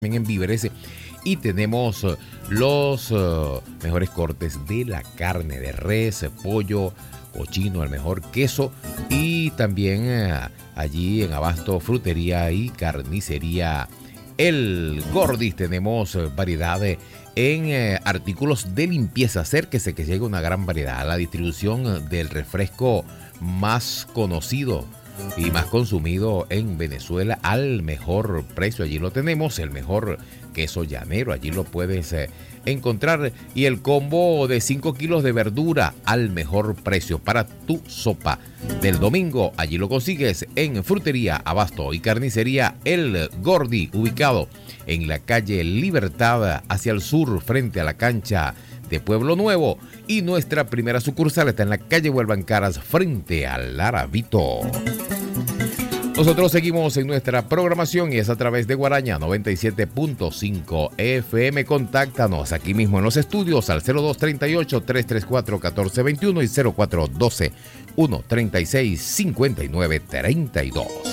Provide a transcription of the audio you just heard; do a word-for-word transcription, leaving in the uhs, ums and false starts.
en víveres y tenemos eh, los eh, mejores cortes de la carne de res, pollo, cochino, el mejor queso y también eh, allí en Abasto Frutería y Carnicería El Gordis tenemos eh, variedad de, en eh, artículos de limpieza. Acérquese que llega una gran variedad. La distribución del refresco más conocido y más consumido en Venezuela al mejor precio. Allí lo tenemos, el mejor queso llanero, allí lo puedes eh, encontrar, y el combo de cinco kilos de verdura al mejor precio para tu sopa del domingo. Allí lo consigues en Frutería, Abasto y Carnicería El Gordi, ubicado en la calle Libertad hacia el sur frente a la cancha de Pueblo Nuevo, y nuestra primera sucursal está en la calle Huelvancaras frente al Arabito. Nosotros seguimos en nuestra programación y es a través de Guaraña noventa y siete punto cinco F M. Contáctanos aquí mismo en los estudios al cero dos tres ocho, tres tres cuatro, uno cuatro dos uno y cero cuatro uno dos, uno tres seis, cinco nueve tres dos.